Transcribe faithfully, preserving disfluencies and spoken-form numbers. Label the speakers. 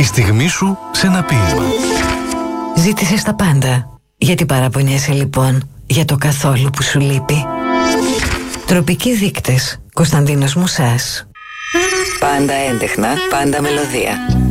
Speaker 1: στιγμή σου σε ένα ποίημα.
Speaker 2: Ζήτησες τα πάντα. Γιατί παραπονιέσαι λοιπόν για το καθόλου που σου λείπει? Τροπικοί δείκτες. Κωνσταντίνος Μουσάς. Πάντα έντεχνα, πάντα μελωδία.